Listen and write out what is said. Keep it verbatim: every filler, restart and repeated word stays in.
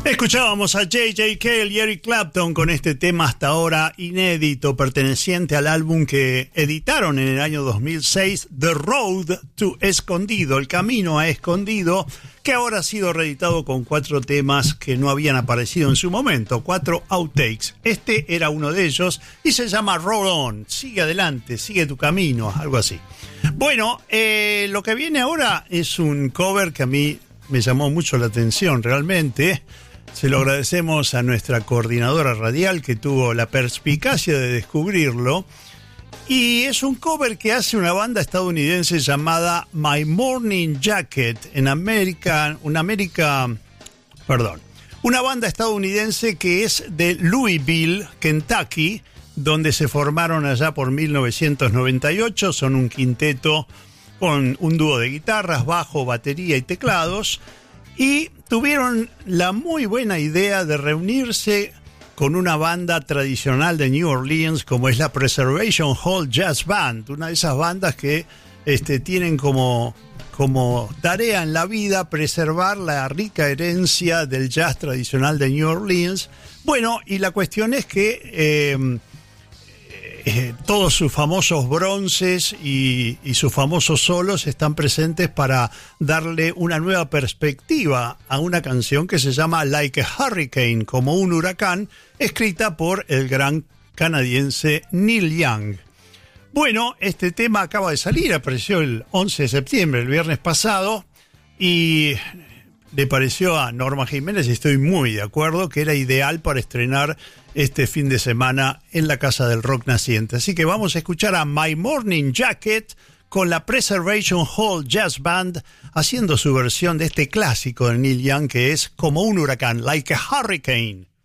Escuchábamos a J J Cale y Eric Clapton con este tema hasta ahora inédito, perteneciente al álbum que editaron en el año dos mil seis, The Road to Escondido, el camino a Escondido, que ahora ha sido reeditado con cuatro temas que no habían aparecido en su momento, cuatro outtakes. Este era uno de ellos y se llama Roll On, sigue adelante, sigue tu camino, algo así. Bueno, eh, lo que viene ahora es un cover que a mí me llamó mucho la atención realmente. Se lo agradecemos a nuestra coordinadora radial que tuvo la perspicacia de descubrirlo. Y es un cover que hace una banda estadounidense llamada My Morning Jacket en América, una América, perdón, una banda estadounidense que es de Louisville, Kentucky, donde se formaron allá por mil novecientos noventa y ocho. Son un quinteto con un dúo de guitarras, bajo, batería y teclados. Y tuvieron la muy buena idea de reunirse con una banda tradicional de New Orleans como es la Preservation Hall Jazz Band, una de esas bandas que este, tienen como, como tarea en la vida preservar la rica herencia del jazz tradicional de New Orleans. Bueno, y la cuestión es que eh, eh, todos sus famosos bronces y, y sus famosos solos están presentes para darle una nueva perspectiva a una canción que se llama Like a Hurricane, como un huracán, escrita por el gran canadiense Neil Young. Bueno, este tema acaba de salir, apareció el once de septiembre, el viernes pasado, y le pareció a Norma Jiménez, y estoy muy de acuerdo, que era ideal para estrenar este fin de semana en la Casa del Rock naciente. Así que vamos a escuchar a My Morning Jacket con la Preservation Hall Jazz Band haciendo su versión de este clásico de Neil Young que es Como un huracán, Like a Hurricane.